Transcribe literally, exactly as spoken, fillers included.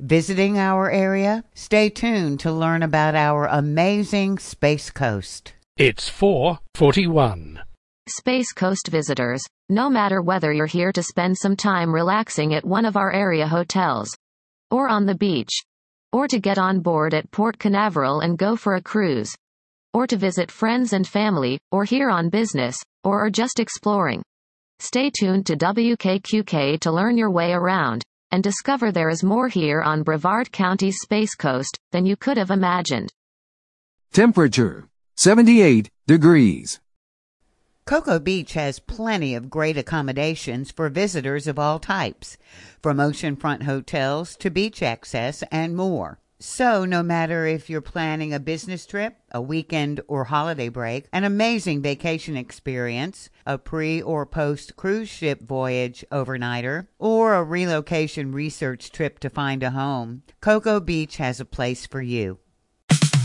Visiting our area? Stay tuned to learn about our amazing Space Coast. It's four forty-one. Space Coast visitors, no matter whether you're here to spend some time relaxing at one of our area hotels, or on the beach, or to get on board at Port Canaveral and go for a cruise, or to visit friends and family, or here on business, or are just exploring. Stay tuned to W K Q K to learn your way around, and discover there is more here on Brevard County's Space Coast than you could have imagined. Temperature, seventy-eight degrees. Cocoa Beach has plenty of great accommodations for visitors of all types, from oceanfront hotels to beach access and more. So no matter if you're planning a business trip, a weekend or holiday break, an amazing vacation experience, a pre or post cruise ship voyage overnighter, or a relocation research trip to find a home, Cocoa Beach has a place for you.